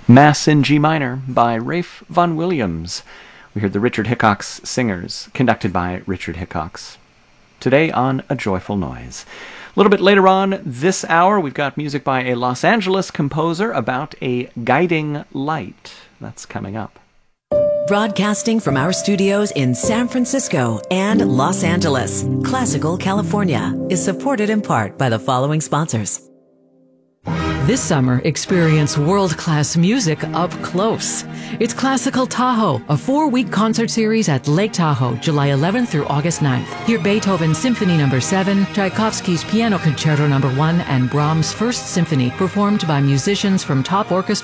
Mass in G minor by Rafe Vaughan Williams. We heard the Richard Hickox Singers, conducted by Richard Hickox. Today on A Joyful Noise. A little bit later on this hour, we've got music by a Los Angeles composer about a guiding light. That's coming up. Broadcasting from our studios in San Francisco and Los Angeles, Classical California is supported in part by the following sponsors. This summer, experience world-class music up close. It's Classical Tahoe, a 4-week concert series at Lake Tahoe, July 11th through August 9th. Hear Beethoven's Symphony No. 7, Tchaikovsky's Piano Concerto No. 1, and Brahms' First Symphony, performed by musicians from top orchestras